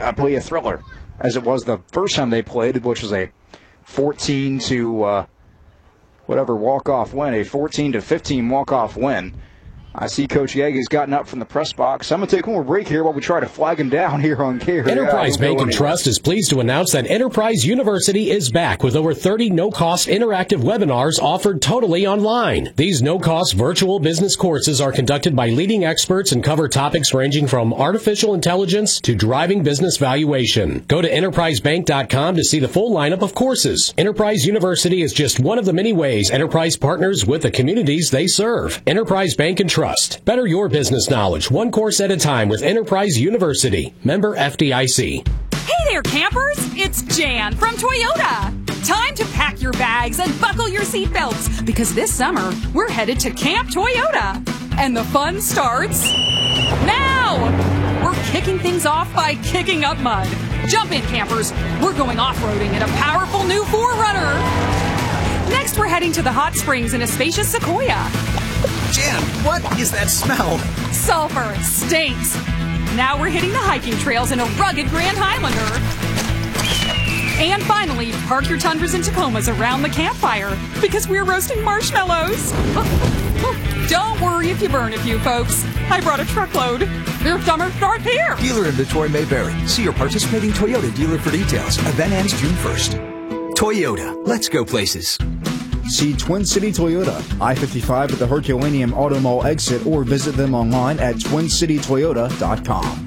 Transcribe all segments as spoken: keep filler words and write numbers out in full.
I believe, a thriller, as it was the first time they played, which was a fourteen to uh, whatever walk-off win, a fourteen to fifteen walk-off win. I see Coach Yeager's gotten up from the press box. I'm going to take one more break here while we try to flag him down here on K R. Enterprise Bank and Trust is pleased to announce that Enterprise University is back with over thirty no-cost interactive webinars offered totally online. These no-cost virtual business courses are conducted by leading experts and cover topics ranging from artificial intelligence to driving business valuation. Go to enterprise bank dot com to see the full lineup of courses. Enterprise University is just one of the many ways Enterprise partners with the communities they serve. Enterprise Bank and Trust. Better your business knowledge, one course at a time with Enterprise University. Member F D I C. Hey there, campers! It's Jan from Toyota. Time to pack your bags and buckle your seatbelts, because this summer we're headed to Camp Toyota. And the fun starts now! We're kicking things off by kicking up mud. Jump in, campers. We're going off-roading in a powerful new four runner. Next, we're heading to the hot springs in a spacious Sequoia. Jan, what is that smell? Sulfur. It stinks. Now we're hitting the hiking trails in a rugged Grand Highlander. And finally, park your Tundras and Tacomas around the campfire, because we're roasting marshmallows. Don't worry if you burn a few, folks. I brought a truckload. Your summer starts here. Dealer inventory may vary. See your participating Toyota dealer for details. Event ends June first. Toyota. Let's go places. See Twin City Toyota, I fifty-five at the Herculaneum Auto Mall exit, or visit them online at twin city toyota dot com.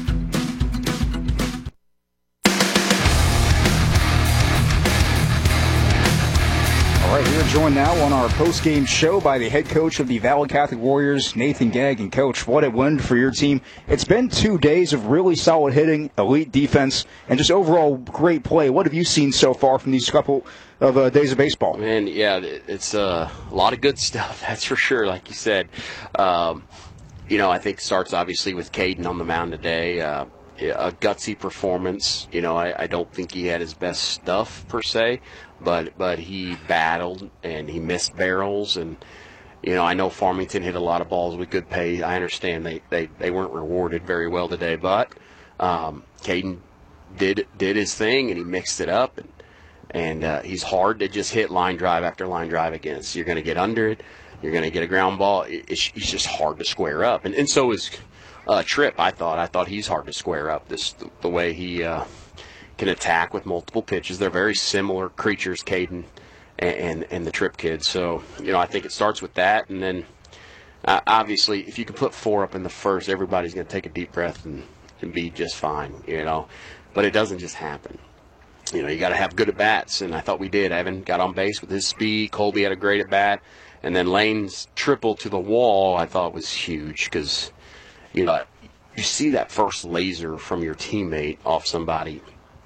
All right, we are joined now on our post-game show by the head coach of the Valley Catholic Warriors, Nathan Gegg. And, Coach, what a win for your team. It's been two days of really solid hitting, elite defense, and just overall great play. What have you seen so far from these couple of uh, days of baseball? Man, yeah, it's uh, a lot of good stuff, that's for sure, like you said. Um, you know, I think it starts obviously with Caden on the mound today. Uh, a gutsy performance. You know, I, I don't think he had his best stuff per se, but but he battled and he missed barrels. And, you know, I know Farmington hit a lot of balls with good pay. I understand they, they, they weren't rewarded very well today, but um, Caden did, did his thing and he mixed it up. And, And uh, he's hard to just hit line drive after line drive against. You're going to get under it. You're going to get a ground ball. It's, he's just hard to square up. And, and so is uh, Tripp, I thought. I thought he's hard to square up, this the, the way he uh, can attack with multiple pitches. They're very similar creatures, Caden and, and, and the Tripp kid. So, you know, I think it starts with that. And then, uh, obviously, if you can put four up in the first, everybody's going to take a deep breath and, and be just fine, you know. But it doesn't just happen. You know, you got to have good at-bats, and I thought we did. Evan got on base with his speed. Colby had a great at-bat. And then Lane's triple to the wall I thought was huge because, you know, you see that first laser from your teammate off somebody.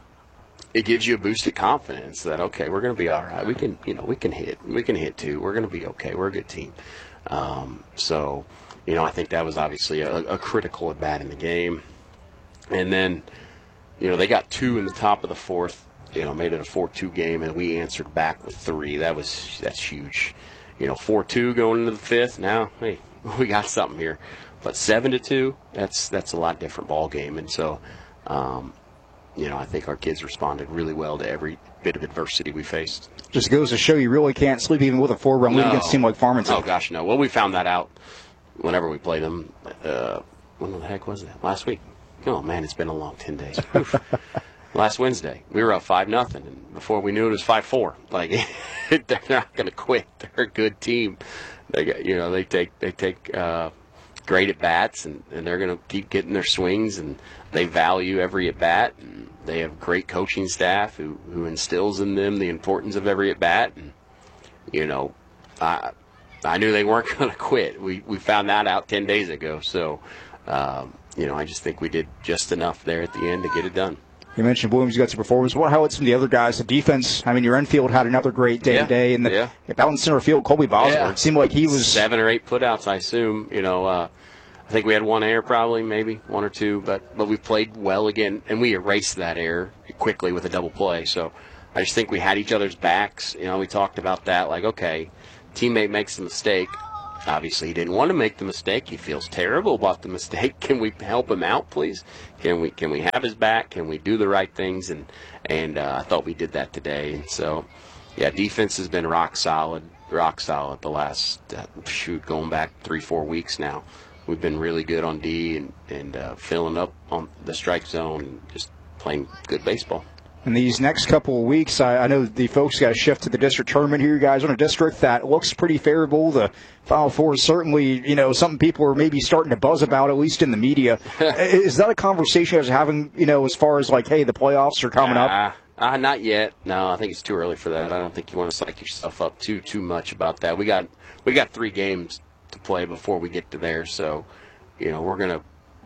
It gives you a boost of confidence that, okay, we're going to be all right. We can, you know, we can hit. We can hit, too. We're going to be okay. We're a good team. Um, so, you know, I think that was obviously a, a critical at-bat in the game. And then, you know, they got two in the top of the fourth. You know, made it a four two game, and we answered back with three. That was that's huge. You know, four two going into the fifth. Now, hey, we got something here. But seven to two, that's that's a lot different ball game. And so, um, you know, I think our kids responded really well to every bit of adversity we faced. Just goes to show you really can't sleep even with a four-run lead no. against a team like Farmington. Oh gosh, no. Well, we found that out whenever we played them. Uh, when the heck was that? Last week. Oh man, it's been a long ten days. Last Wednesday, we were up five nothing, and before we knew it, it was five four. Like they're not going to quit. They're a good team. They got, you know, they take they take uh, great at bats, and, and they're going to keep getting their swings, and they value every at bat. And they have great coaching staff who who instills in them the importance of every at bat. And you know, I I knew they weren't going to quit. We we found that out ten days ago. So um, you know, I just think we did just enough there at the end to get it done. You mentioned Williams got some performance. What highlights from the other guys? The defense, I mean, your infield had another great day yeah, today. And the yeah. out in center field, Colby Bosworth, yeah. It seemed like he was... Seven or eight putouts, I assume. You know, uh, I think we had one error probably, maybe, one or two. But, but we played well again, and we erased that error quickly with a double play. So I just think we had each other's backs. You know, we talked about that, like, okay, teammate makes a mistake. obviously he didn't want to make the mistake. He feels terrible about the mistake. Can we help him out, please? Can we can we have his back? Can we do the right things? And and uh, I thought we did that today. And so, yeah, defense has been rock solid, rock solid the last, uh, shoot, going back three, four weeks now. We've been really good on D and, and uh, filling up on the strike zone and just playing good baseball. In these next couple of weeks, I, I know the folks got to shift to the district tournament here. You guys are in a district that looks pretty favorable. The Final Four is certainly, you know, something people are maybe starting to buzz about, at least in the media. Is that a conversation you guys are having, you know, as far as like, hey, the playoffs are coming uh, up? Uh, not yet. No, I think it's too early for that. I don't think you want to psych yourself up too too much about that. We got we got three games to play before we get to there, so you know we're gonna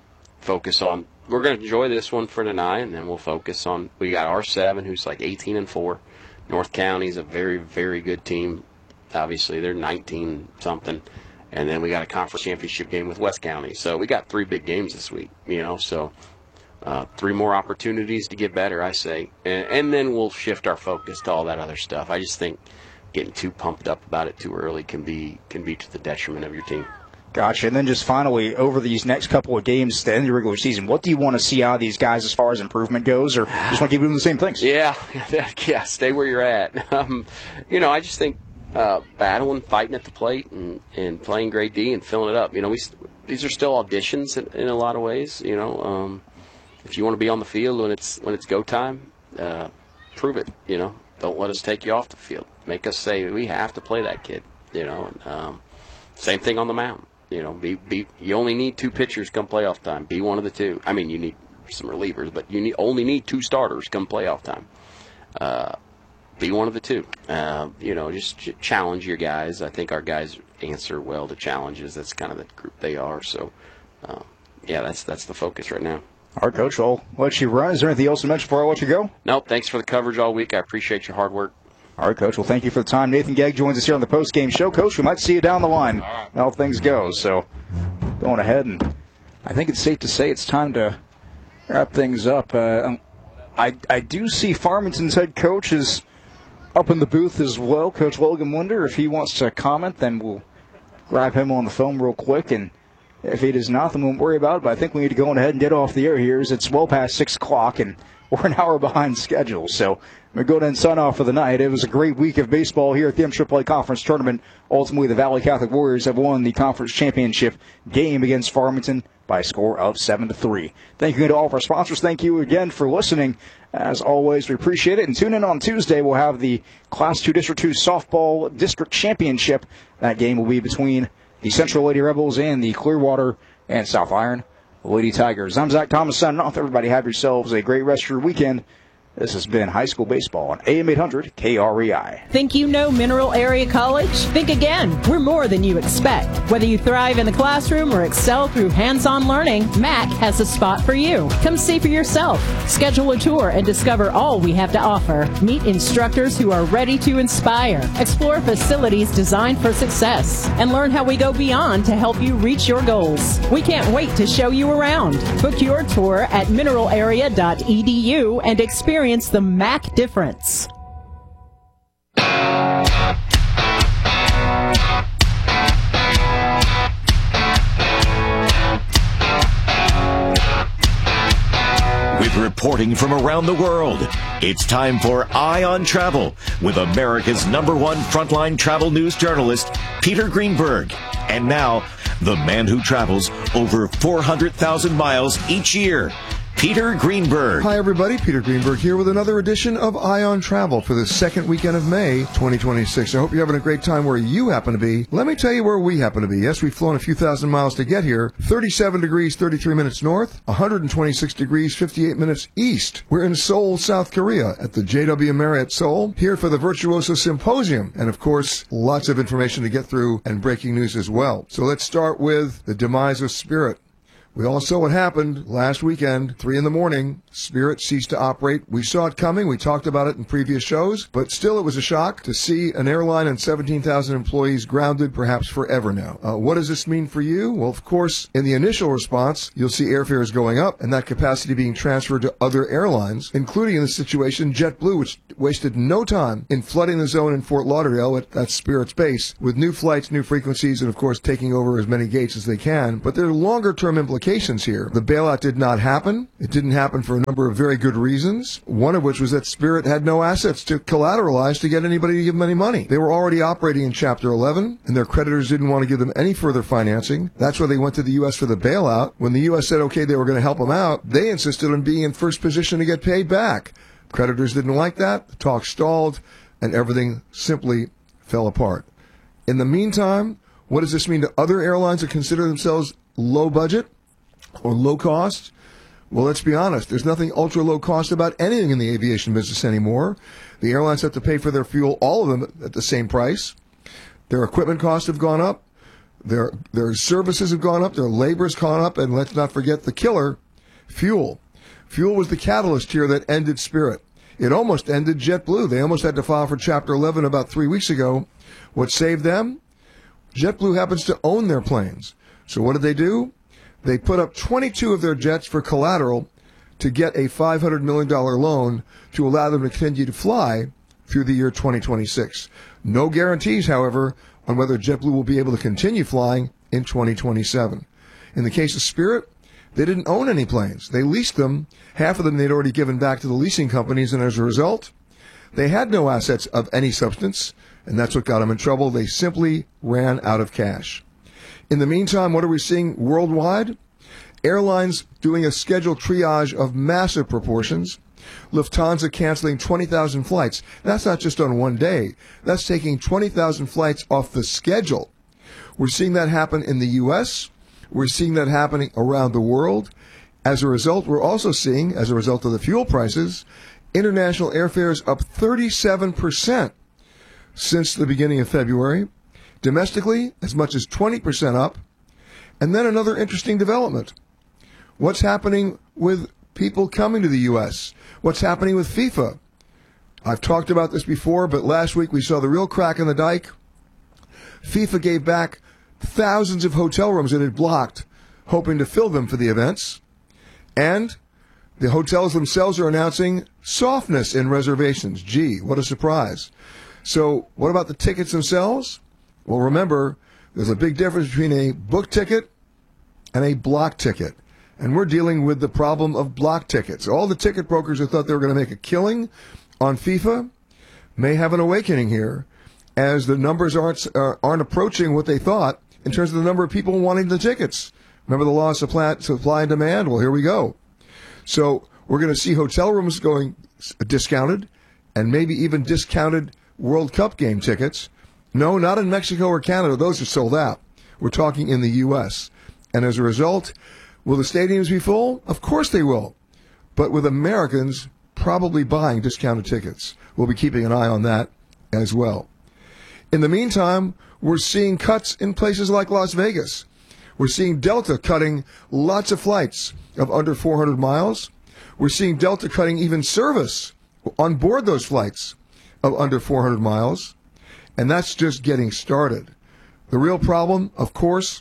focus on. We're going to enjoy this one for tonight, and then we'll focus on – we got R seven, who's like eighteen and four. North County's a very, very good team. Obviously, they're nineteen-something. And then we got a conference championship game with West County. So we got three big games this week, you know. So uh, three more opportunities to get better, I say. And, and then we'll shift our focus to all that other stuff. I just think getting too pumped up about it too early can be can be to the detriment of your team. Gotcha. And then just finally, over these next couple of games to end the regular season, what do you want to see out of these guys as far as improvement goes, or just want to keep doing the same things? Yeah, yeah, stay where you're at. Um, you know, I just think uh, battling, fighting at the plate, and, and playing grade D and filling it up. You know, we these are still auditions in, in a lot of ways. You know, um, if you want to be on the field when it's when it's go time, uh, prove it. You know, don't let us take you off the field. Make us say we have to play that kid. You know, and, um, same thing on the mound. You know, be, be, you only need two pitchers come playoff time. Be one of the two. I mean, you need some relievers, but you need, only need two starters come playoff time. Uh, be one of the two. Uh, you know, just ch- challenge your guys. I think our guys answer well to challenges. That's kind of the group they are. So, uh, yeah, that's that's the focus right now. All right, Coach, I'll let you run. Is there anything else to mention before I let you go? Nope. Thanks for the coverage all week. I appreciate your hard work. All right, Coach. Well, thank you for the time. Nathan Gegg joins us here on the post-game show. Coach, we might see you down the line. How things go. So, going ahead, and I think it's safe to say it's time to wrap things up. Uh, I I do see Farmington's head coach is up in the booth as well. Coach Logan Winder, if he wants to comment, then we'll grab him on the phone real quick. And if he does not, then we won't worry about it. But I think we need to go on ahead and get off the air here, as it's well past six o'clock, and we're an hour behind schedule. So we're going to sign off for the night. It was a great week of baseball here at the M triple A Conference Tournament. Ultimately, the Valley Catholic Warriors have won the conference championship game against Farmington by a score of seven to three. Thank you to all of our sponsors. Thank you again for listening. As always, we appreciate it. And tune in on Tuesday. We'll have the Class two District two Softball District Championship. That game will be between the Central Lady Rebels and the Clearwater and South Iron Lady Tigers. I'm Zach Thomas signing off. Everybody have yourselves a great rest of your weekend. This has been High School Baseball on A M eight hundred K R E I. Think you know Mineral Area College? Think again. We're more than you expect. Whether you thrive in the classroom or excel through hands-on learning, M A C has a spot for you. Come see for yourself. Schedule a tour and discover all we have to offer. Meet instructors who are ready to inspire. Explore facilities designed for success. And learn how we go beyond to help you reach your goals. We can't wait to show you around. Book your tour at mineral area dot e d u and experience the M A C difference. With reporting from around the world, it's time for Eye on Travel with America's number one frontline travel news journalist, Peter Greenberg. And now, the man who travels over four hundred thousand miles each year, Peter Greenberg. Hi, everybody. Peter Greenberg here with another edition of Eye on Travel for the second weekend of May twenty twenty-six. I hope you're having a great time where you happen to be. Let me tell you where we happen to be. Yes, we've flown a few thousand miles to get here. thirty-seven degrees, thirty-three minutes north, one hundred twenty-six degrees, fifty-eight minutes east. We're in Seoul, South Korea at the J W Marriott Seoul, here for the Virtuoso Symposium. And, of course, lots of information to get through and breaking news as well. So let's start with the demise of Spirit. We all saw what happened last weekend, three in the morning. Spirit ceased to operate. We saw it coming. We talked about it in previous shows, but still it was a shock to see an airline and seventeen thousand employees grounded perhaps forever now. Uh, what does this mean for you? Well, of course, in the initial response, you'll see airfares going up and that capacity being transferred to other airlines, including in this situation JetBlue, which wasted no time in flooding the zone in Fort Lauderdale at, at Spirit's base with new flights, new frequencies, and of course taking over as many gates as they can. But there are longer-term implications here. The bailout did not happen. It didn't happen for a number of very good reasons, one of which was that Spirit had no assets to collateralize to get anybody to give them any money. They were already operating in Chapter eleven, and their creditors didn't want to give them any further financing. That's why they went to the U S for the bailout. When the U S said, okay, they were going to help them out, they insisted on being in first position to get paid back. Creditors didn't like that. The talk stalled, and everything simply fell apart. In the meantime, what does this mean to other airlines that consider themselves low budget or low cost? Well, let's be honest. There's nothing ultra low cost about anything in the aviation business anymore. The airlines have to pay for their fuel, all of them at the same price. Their equipment costs have gone up. Their, their services have gone up. Their labor has gone up. And let's not forget the killer, fuel. Fuel was the catalyst here that ended Spirit. It almost ended JetBlue. They almost had to file for Chapter eleven about three weeks ago. What saved them? JetBlue happens to own their planes. So what did they do? They put up twenty-two of their jets for collateral to get a five hundred million dollars loan to allow them to continue to fly through the year twenty twenty-six. No guarantees, however, on whether JetBlue will be able to continue flying in twenty twenty-seven. In the case of Spirit, they didn't own any planes. They leased them. Half of them they'd already given back to the leasing companies, and as a result, they had no assets of any substance, and that's what got them in trouble. They simply ran out of cash. In the meantime, what are we seeing worldwide? Airlines doing a schedule triage of massive proportions. Lufthansa canceling twenty thousand flights. That's not just on one day. That's taking twenty thousand flights off the schedule. We're seeing that happen in the U S. We're seeing that happening around the world. As a result, we're also seeing, as a result of the fuel prices, international airfares up thirty-seven percent since the beginning of February. Domestically, as much as twenty percent up. And then another interesting development. What's happening with people coming to the U S? What's happening with FIFA? I've talked about this before, but last week we saw the real crack in the dike. FIFA gave back thousands of hotel rooms it had blocked, hoping to fill them for the events. And the hotels themselves are announcing softness in reservations. Gee, what a surprise. So what about the tickets themselves? Well, remember, there's a big difference between a book ticket and a block ticket. And we're dealing with the problem of block tickets. All the ticket brokers who thought they were going to make a killing on FIFA may have an awakening here, as the numbers aren't, uh, aren't approaching what they thought in terms of the number of people wanting the tickets. Remember the law of supply, supply and demand? Well, here we go. So we're going to see hotel rooms going discounted, and maybe even discounted World Cup game tickets. No, not in Mexico or Canada. Those are sold out. We're talking in the U S. And as a result, will the stadiums be full? Of course they will. But with Americans probably buying discounted tickets. We'll be keeping an eye on that as well. In the meantime, we're seeing cuts in places like Las Vegas. We're seeing Delta cutting lots of flights of under four hundred miles. We're seeing Delta cutting even service on board those flights of under four hundred miles. And that's just getting started. The real problem, of course,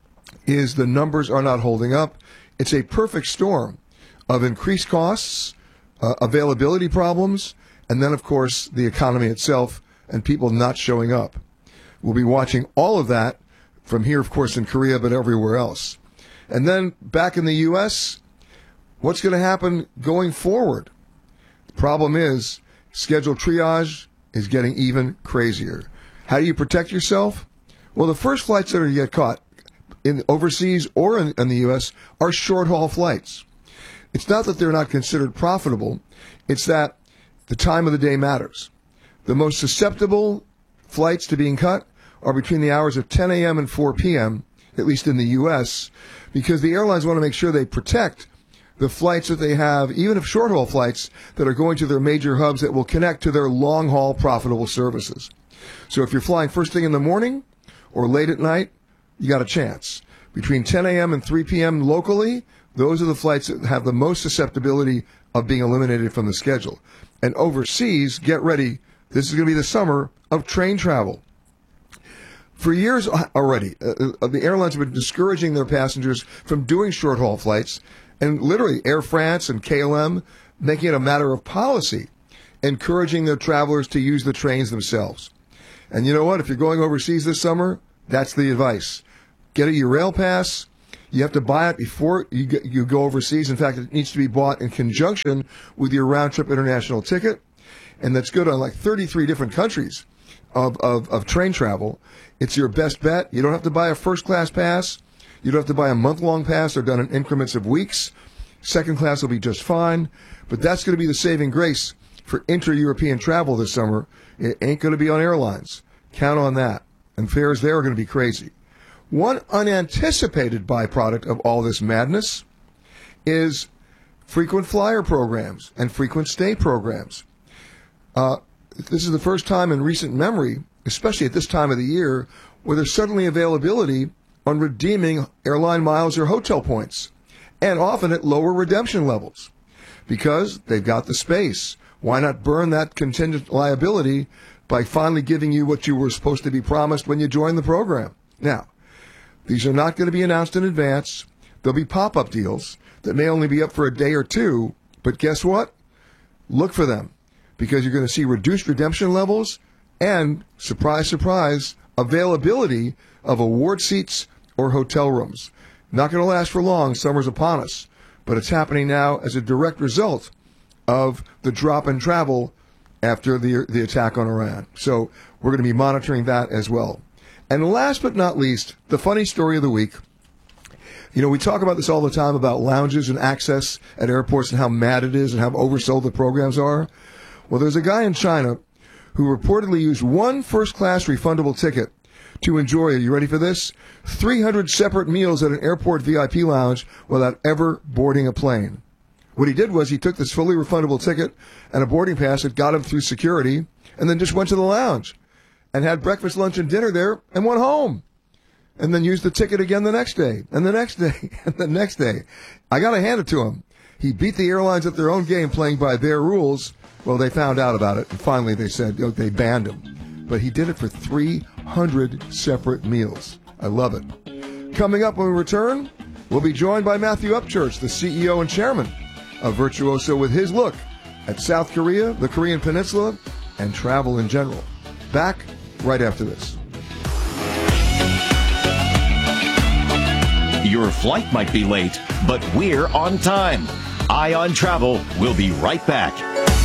is the numbers are not holding up. It's a perfect storm of increased costs, uh, availability problems, and then, of course, the economy itself and people not showing up. We'll be watching all of that from here, of course, in Korea, but everywhere else. And then back in the U S, what's going to happen going forward? The problem is schedule triage is getting even crazier. How do you protect yourself? Well, the first flights that are to get caught in overseas or in, in the U S are short-haul flights. It's not that they're not considered profitable. It's that the time of the day matters. The most susceptible flights to being cut are between the hours of ten a.m. and four p.m., at least in the U S, because the airlines want to make sure they protect the flights that they have, even if short-haul flights, that are going to their major hubs that will connect to their long-haul profitable services. So if you're flying first thing in the morning or late at night, you got a chance. Between ten a.m. and three p.m. locally, those are the flights that have the most susceptibility of being eliminated from the schedule. And overseas, get ready. This is going to be the summer of train travel. For years already, uh, the airlines have been discouraging their passengers from doing short-haul flights, and literally Air France and K L M making it a matter of policy, encouraging their travelers to use the trains themselves. And you know what? If you're going overseas this summer, that's the advice. Get a Eurail pass. You have to buy it before you, get, you go overseas. In fact, it needs to be bought in conjunction with your round-trip international ticket. And that's good on like thirty-three different countries of, of, of train travel. It's your best bet. You don't have to buy a first-class pass. You don't have to buy a month-long pass. They're done in increments of weeks. Second class will be just fine. But that's going to be the saving grace for inter-European travel this summer. It ain't going to be on airlines. Count on that. And fares there are going to be crazy. One unanticipated byproduct of all this madness is frequent flyer programs and frequent stay programs. Uh, this is the first time in recent memory, especially at this time of the year, where there's suddenly availability on redeeming airline miles or hotel points, and often at lower redemption levels, because they've got the space. Why not burn that contingent liability by finally giving you what you were supposed to be promised when you joined the program? Now, these are not going to be announced in advance. There'll be pop-up deals that may only be up for a day or two, but guess what? Look for them, because you're going to see reduced redemption levels and, surprise, surprise, availability of award seats or hotel rooms. Not going to last for long. Summer's upon us, but it's happening now as a direct result of the drop in travel after the the attack on Iran. So we're going to be monitoring that as well. And last but not least, the funny story of the week. You know, we talk about this all the time about lounges and access at airports and how mad it is and how oversold the programs are. Well, there's a guy in China who reportedly used one first-class refundable ticket to enjoy, are you ready for this? three hundred separate meals at an airport V I P lounge without ever boarding a plane. What he did was he took this fully refundable ticket and a boarding pass that got him through security and then just went to the lounge and had breakfast, lunch, and dinner there and went home. And then used the ticket again the next day, and the next day, and the next day. I got to hand it to him. He beat the airlines at their own game playing by their rules. Well, they found out about it, and finally they said, you know, they banned him. But he did it for three hundred separate meals. I love it. Coming up when we return, we'll be joined by Matthew Upchurch, the C E O and chairman of Virtuoso, with his look at South Korea, the Korean Peninsula, and travel in general. Back right after this. Your flight might be late, but we're on time. Eye on Travel will be right back.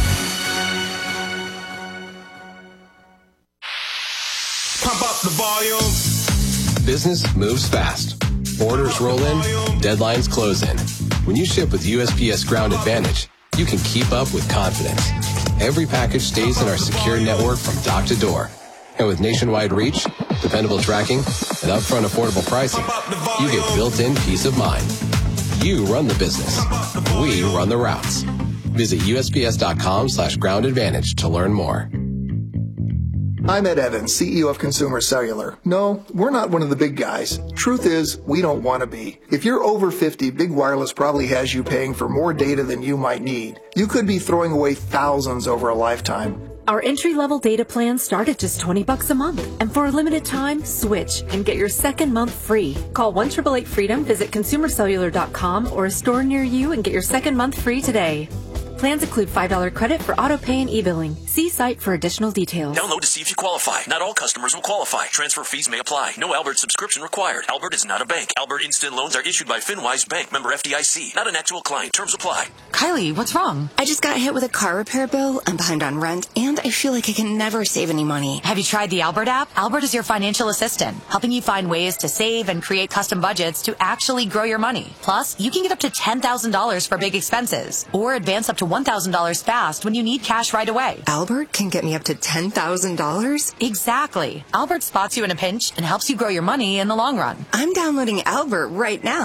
Pump up the volume. Business moves fast. Orders roll in, deadlines close in. When you ship with U S P S Ground Advantage, you can keep up with confidence. Every package stays in our secure network from dock to door. And with nationwide reach, dependable tracking, and upfront affordable pricing, you get built-in peace of mind. You run the business. We run the routes. Visit U S P S dot com slash ground advantage to learn more. I'm Ed Evans, C E O of Consumer Cellular. No, we're not one of the big guys. Truth is, we don't want to be. If you're over fifty, Big Wireless probably has you paying for more data than you might need. You could be throwing away thousands over a lifetime. Our entry-level data plans start at just twenty bucks a month. And for a limited time, switch and get your second month free. Call one eight eight eight freedom, visit consumer cellular dot com or a store near you and get your second month free today. Plans include five dollars credit for auto pay and e-billing. See site for additional details. Download to see if you qualify. Not all customers will qualify. Transfer fees may apply. No Albert subscription required. Albert is not a bank. Albert Instant Loans are issued by FinWise Bank, member F D I C. Not an actual client. Terms apply. Kylie, what's wrong? I just got hit with a car repair bill. I'm behind on rent, and I feel like I can never save any money. Have you tried the Albert app? Albert is your financial assistant, helping you find ways to save and create custom budgets to actually grow your money. Plus, you can get up to ten thousand dollars for big expenses, or advance up to one thousand dollars fast when you need cash right away. Albert can get me up to ten thousand dollars? Exactly. Albert spots you in a pinch and helps you grow your money in the long run. I'm downloading Albert right now.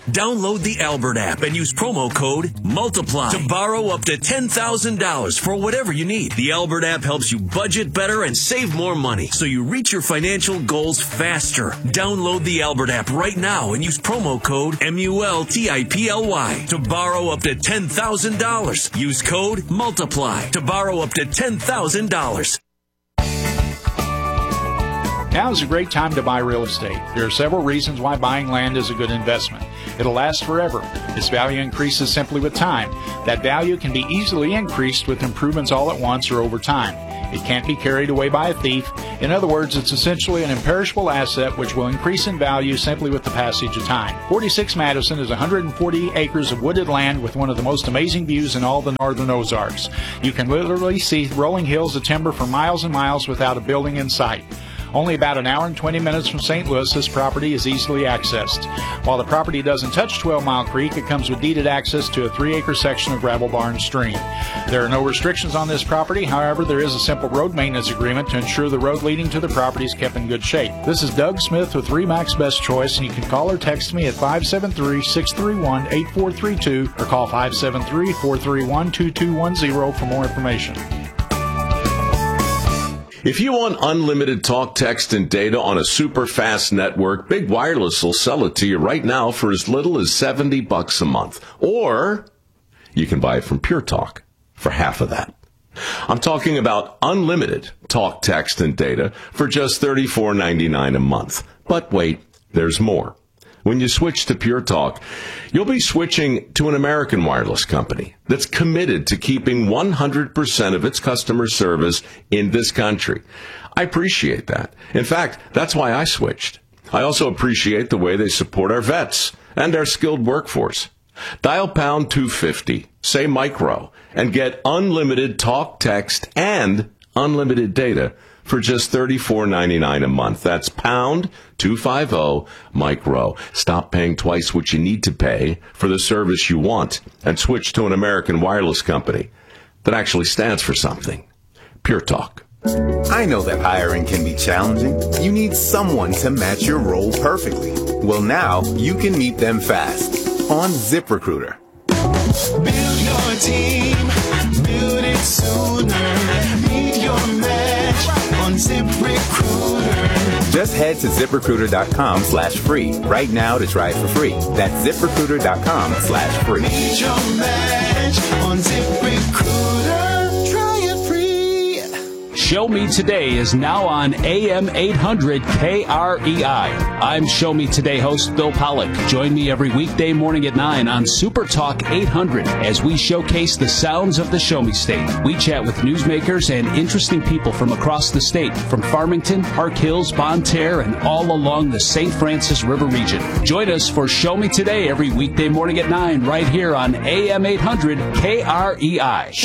Download the Albert app and use promo code MULTIPLY to borrow up to ten thousand dollars for whatever you need. The Albert app helps you budget better and save more money so you reach your financial goals faster. Download the Albert app right now and use promo code M U L T I P L Y to borrow up to ten thousand dollars. Use code MULTIPLY to borrow up to ten thousand dollars. Now is a great time to buy real estate. There are several reasons why buying land is a good investment. It'll last forever. Its value increases simply with time. That value can be easily increased with improvements all at once or over time. It can't be carried away by a thief. In other words, it's essentially an imperishable asset which will increase in value simply with the passage of time. forty-six Madison is one hundred forty acres of wooded land with one of the most amazing views in all the northern Ozarks. You can literally see rolling hills of timber for miles and miles without a building in sight. Only about an hour and twenty minutes from Saint Louis, this property is easily accessed. While the property doesn't touch twelve Mile Creek, it comes with deeded access to a three-acre section of Gravel Barn Stream. There are no restrictions on this property. However, there is a simple road maintenance agreement to ensure the road leading to the property is kept in good shape. This is Doug Smith with Remax Best Choice, and you can call or text me at five seven three, six three one, eight four three two or call five seven three, four three one, two two one zero for more information. If you want unlimited talk, text, and data on a super fast network, Big Wireless will sell it to you right now for as little as seventy bucks a month. Or you can buy it from Pure Talk for half of that. I'm talking about unlimited talk, text, and data for just thirty-four ninety-nine a month. But wait, there's more. When you switch to Pure Talk, you'll be switching to an American wireless company that's committed to keeping one hundred percent of its customer service in this country. I appreciate that. In fact, that's why I switched. I also appreciate the way they support our vets and our skilled workforce. Dial pound two fifty, say micro, and get unlimited talk, text, and unlimited data for just thirty-four ninety-nine a month. That's pound two fifty micro. Stop paying twice what you need to pay for the service you want and switch to an American wireless company that actually stands for something. Pure Talk. I know that hiring can be challenging. You need someone to match your role perfectly. Well, now you can meet them fast on ZipRecruiter. Build your team, build it sooner. Meet your match on ZipRecruiter. Just head to ZipRecruiter.com slash free right now to try it for free. That's ZipRecruiter.com slash free. Meet your match on ZipRecruiter. Try it free. Show Me Today is now on A M eight hundred K R E I. I'm Show Me Today host Bill Pollock. Join me every weekday morning at nine on Super Talk eight hundred as we showcase the sounds of the Show Me State. We chat with newsmakers and interesting people from across the state, from Farmington, Park Hills, Bonne Terre, and all along the Saint Francis River region. Join us for Show Me Today every weekday morning at nine right here on A M eight hundred K R E I.